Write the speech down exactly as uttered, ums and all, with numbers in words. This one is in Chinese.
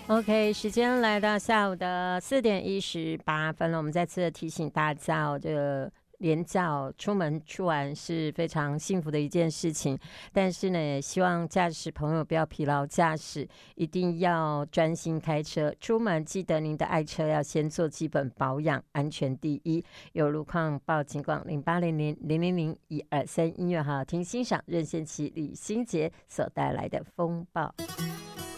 OK， 时间来到下午的四点一十八分了，我们再次的提醒大家哦，这个连假哦，出门去玩是非常幸福的一件事情，但是呢，也希望驾驶朋友不要疲劳驾驶，一定要专心开车。出门记得您的爱车要先做基本保养，安全第一。有路况报警广零八零零零零零一二三，音乐好好听，欣赏任贤齐、李心洁所带来的风暴。